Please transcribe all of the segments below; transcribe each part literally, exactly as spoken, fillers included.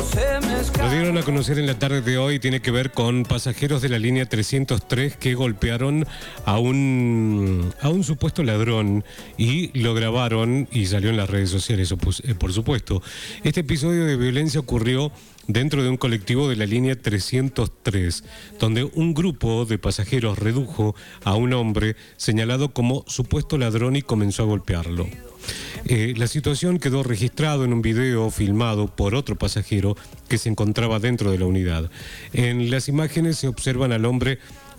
Lo dieron a conocer en la tarde de hoy, tiene que ver con pasajeros de la línea trescientos tres que golpearon a un, a un supuesto ladrón y lo grabaron y salió en las redes sociales, por supuesto. Este episodio de violencia ocurrió dentro de un colectivo de la línea trescientos tres, donde un grupo de pasajeros redujo a un hombre señalado como supuesto ladrón y comenzó a golpearlo. Eh, la situación quedó registrado en un video filmado por otro pasajero que se encontraba dentro de la unidad. En las imágenes se observan al hombre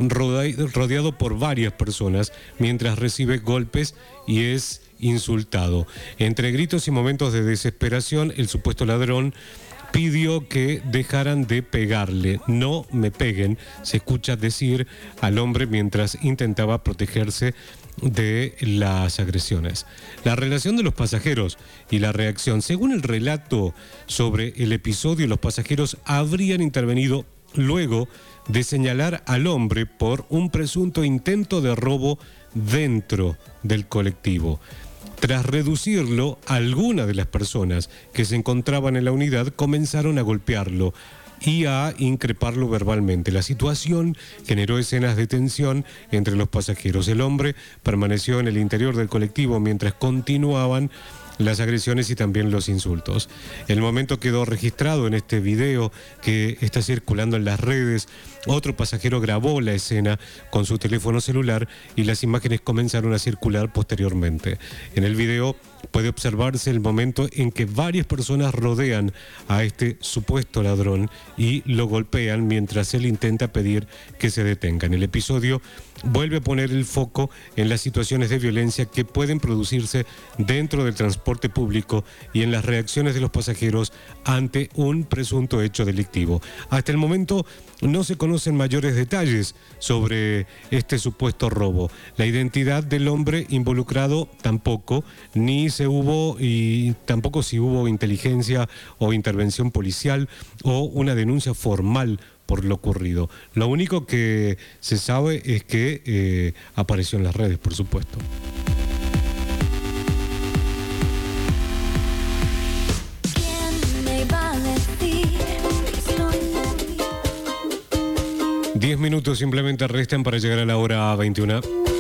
rodeado por varias personas mientras recibe golpes y es insultado. Entre gritos y momentos de desesperación, el supuesto ladrón pidió que dejaran de pegarle. No me peguen, se escucha decir al hombre mientras intentaba protegerse de las agresiones. La relación de los pasajeros y la reacción. Según el relato sobre el episodio, los pasajeros habrían intervenido luego de señalar al hombre por un presunto intento de robo dentro del colectivo. Tras reducirlo, algunas de las personas que se encontraban en la unidad comenzaron a golpearlo y a increparlo verbalmente. La situación generó escenas de tensión entre los pasajeros. El hombre permaneció en el interior del colectivo mientras continuaban las agresiones y también los insultos. El momento quedó registrado en este video que está circulando en las redes. Otro pasajero grabó la escena con su teléfono celular y las imágenes comenzaron a circular posteriormente. En el video puede observarse el momento en que varias personas rodean a este supuesto ladrón y lo golpean mientras él intenta pedir que se detengan. El episodio vuelve a poner el foco en las situaciones de violencia que pueden producirse dentro del transporte público y en las reacciones de los pasajeros ante un presunto hecho delictivo. Hasta el momento no se conocen mayores detalles sobre este supuesto robo. La identidad del hombre involucrado tampoco, ni se hubo y tampoco si hubo inteligencia o intervención policial o una denuncia formal por lo ocurrido. Lo único que se sabe es que eh, apareció en las redes, por supuesto. Diez minutos simplemente restan para llegar a la hora veintiuna.